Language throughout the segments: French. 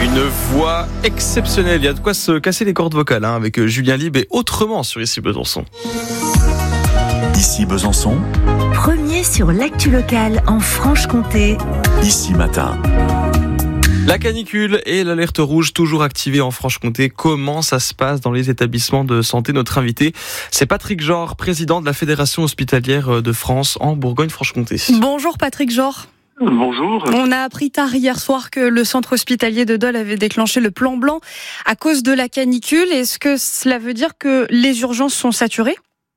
Une voix exceptionnelle, il y a de quoi se casser les cordes vocales avec Julien Lieb et autrement sur Ici Besançon. Ici Besançon, premier sur l'actu locale en Franche-Comté. Ici Matin. La canicule et l'alerte rouge toujours activée en Franche-Comté. Comment ça se passe dans les établissements de santé? Notre invité, c'est Patrick Jor, président de la Fédération hospitalière de France en Bourgogne-Franche-Comté. Bonjour Patrick Jor. Bonjour. On a appris tard hier soir que le centre hospitalier de Dole avait déclenché le plan blanc à cause de la canicule. Est-ce que cela veut dire que les urgences sont saturées ?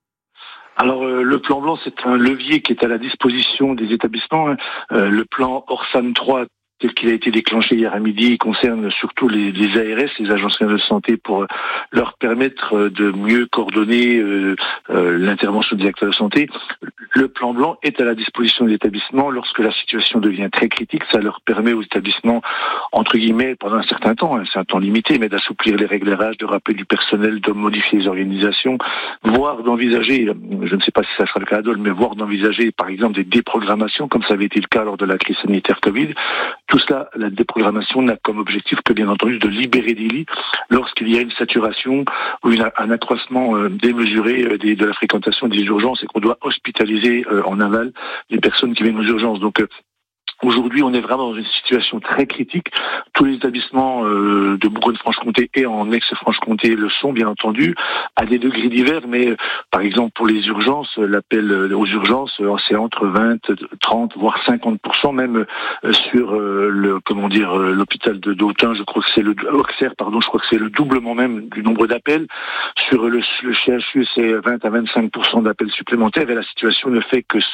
Alors le plan blanc, c'est un levier qui est à la disposition des établissements. Le plan Orsan 3 tel qu'il a été déclenché hier à midi, il concerne surtout les ARS, les agences régionales de santé, pour leur permettre de mieux coordonner l'intervention des acteurs de santé. Le plan blanc est à la disposition des établissements lorsque la situation devient très critique. Ça leur permet aux établissements, entre guillemets, pendant un certain temps, c'est un temps limité, mais d'assouplir les réglages, de rappeler du personnel, de modifier les organisations, voire d'envisager, je ne sais pas si ça sera le cas à Dole, mais voire d'envisager par exemple des déprogrammations, comme ça avait été le cas lors de la crise sanitaire Covid. Tout cela, la déprogrammation n'a comme objectif que bien entendu de libérer des lits lorsqu'il y a une saturation ou un accroissement démesuré de la fréquentation des urgences et qu'on doit hospitaliser en aval les personnes qui viennent aux urgences. Donc aujourd'hui, on est vraiment dans une situation très critique. Tous les établissements de Bourgogne-Franche-Comté et en ex-Franche-Comté le sont, bien entendu, à des degrés divers. Mais par exemple, pour les urgences, l'appel aux urgences, c'est entre 20, 30, voire 50%, même sur l'hôpital de d'Autun. Je crois que c'est Auxerre, je crois que c'est le doublement même du nombre d'appels. Sur le CHU, c'est 20 à 25% d'appels supplémentaires. Et la situation ne fait que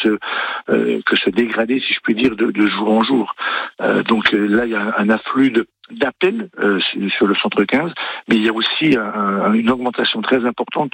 se dégrader, si je puis dire, de jour en jour. Donc là, il y a un afflux d'appels sur le centre 15, mais il y a aussi une augmentation très importante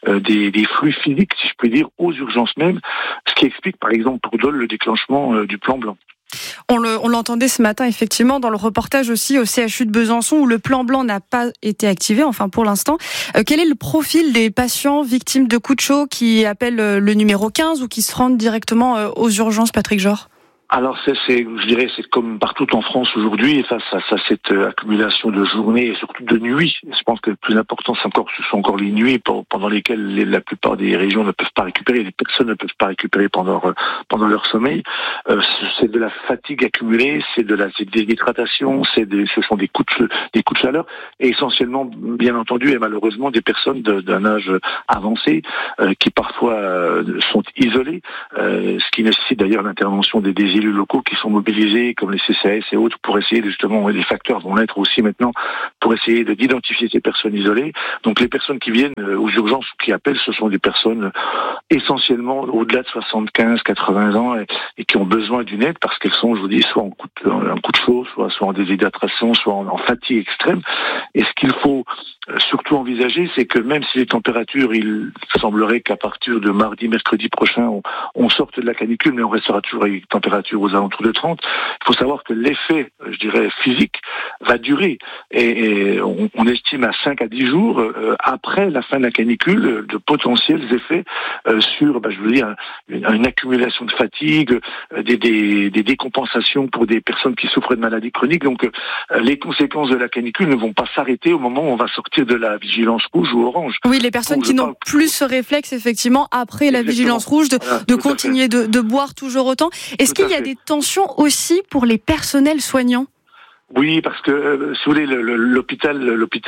des flux physiques, si je puis dire, aux urgences même, ce qui explique par exemple pour Dole le déclenchement du plan blanc. On l'entendait ce matin effectivement dans le reportage aussi au CHU de Besançon où le plan blanc n'a pas été activé, enfin pour l'instant. Quel est le profil des patients victimes de coups de chaud qui appellent le numéro 15 ou qui se rendent directement aux urgences, Patrick Jor ? Alors c'est comme partout en France aujourd'hui, et face à cette accumulation de journées et surtout de nuits. Je pense que le plus important, ce sont encore les nuits pendant lesquelles la plupart des régions ne peuvent pas récupérer, les personnes ne peuvent pas récupérer pendant leur sommeil. C'est de la fatigue accumulée, c'est de la déshydratation, ce sont des coups de chaleur, et essentiellement, bien entendu, et malheureusement, des personnes d'un âge avancé qui parfois sont isolées, ce qui nécessite d'ailleurs l'intervention des élus locaux qui sont mobilisés, comme les CCAS et autres, pour essayer justement, les facteurs vont l'être aussi maintenant, pour essayer d'identifier ces personnes isolées. Donc les personnes qui viennent aux urgences ou qui appellent, ce sont des personnes essentiellement au-delà de 75, 80 ans et qui ont besoin d'une aide parce qu'elles sont, je vous dis, soit en coup de chaud, soit en déshydratation, soit en fatigue extrême. Et ce qu'il faut surtout envisager, c'est que même si les températures, il semblerait qu'à partir de mardi, mercredi prochain, on sorte de la canicule, mais on restera toujours avec des températures aux alentours de 30. Il faut savoir que l'effet, je dirais, physique va durer. Et on estime à 5 à 10 jours après la fin de la canicule de potentiels effets sur, je veux dire, une accumulation de fatigue, des décompensations pour des personnes qui souffrent de maladies chroniques. Donc les conséquences de la canicule ne vont pas s'arrêter au moment où on va sortir de la vigilance rouge ou orange. Oui, les personnes qui n'ont plus ce réflexe, effectivement, après la vigilance rouge, de continuer de boire toujours autant. Est-ce qu'il y a des tensions aussi pour les personnels soignants ? Oui, parce que si vous voulez, l'hôpital,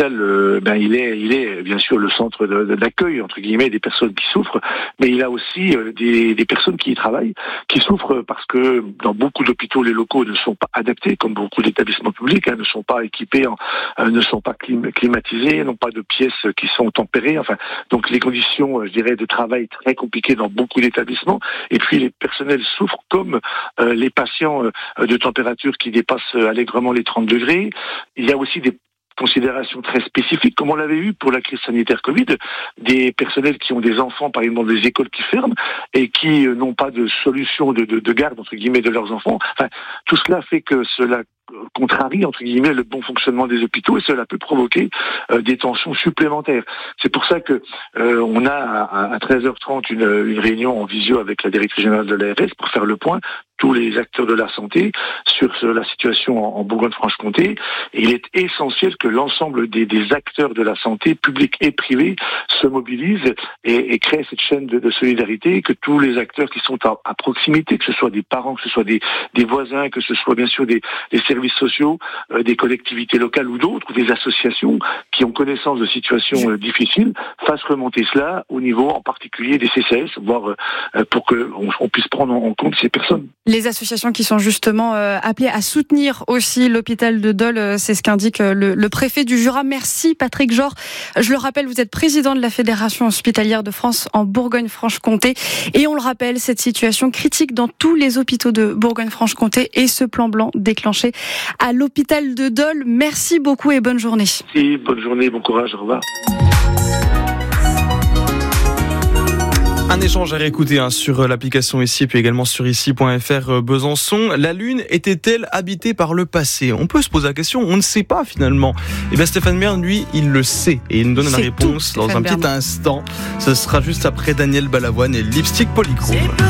il est bien sûr le centre d'accueil entre guillemets des personnes qui souffrent, mais il a aussi des personnes qui y travaillent, qui souffrent parce que dans beaucoup d'hôpitaux, les locaux ne sont pas adaptés, comme beaucoup d'établissements publics, ne sont pas équipés, ne sont pas climatisés, n'ont pas de pièces qui sont tempérées. Enfin, donc les conditions, je dirais, de travail très compliquées dans beaucoup d'établissements. Et puis les personnels souffrent comme les patients de température qui dépassent allègrement les 30 degrés. Il y a aussi des considérations très spécifiques, comme on l'avait eu pour la crise sanitaire Covid, des personnels qui ont des enfants, par exemple, des écoles qui ferment et qui n'ont pas de solution de garde, entre guillemets, de leurs enfants. Enfin, tout cela fait que cela contrarie entre guillemets le bon fonctionnement des hôpitaux et cela peut provoquer des tensions supplémentaires. C'est pour ça que on a à 13h30 une réunion en visio avec la directrice générale de l'ARS pour faire le point, tous les acteurs de la santé, sur la situation en Bourgogne-Franche-Comté. Et il est essentiel que l'ensemble des acteurs de la santé, publics et privés, se mobilisent et créent cette chaîne de solidarité, que tous les acteurs qui sont à proximité, que ce soit des parents, que ce soit des voisins, que ce soit bien sûr des services sociaux, des collectivités locales ou d'autres, ou des associations qui ont connaissance de situations difficiles, fassent remonter cela au niveau en particulier des CCAS, voire pour qu'on puisse prendre en compte ces personnes. Les associations qui sont justement appelées à soutenir aussi l'hôpital de Dole, c'est ce qu'indique le préfet du Jura. Merci Patrick Jor. Je le rappelle, vous êtes président de la Fédération hospitalière de France en Bourgogne-Franche-Comté. Et on le rappelle, cette situation critique dans tous les hôpitaux de Bourgogne-Franche-Comté et ce plan blanc déclenché à l'hôpital de Dole. Merci beaucoup et bonne journée. Merci, bonne journée, bon courage, au revoir. Un échange à réécouter sur l'application ici, puis également sur ici.fr Besançon. La Lune était-elle habitée par le passé ? On peut se poser la question, on ne sait pas finalement. Et bien Stéphane Bern, lui, il le sait. Et il nous donne la réponse dans un petit instant. Ce sera juste après Daniel Balavoine et Lipstick Polychrome.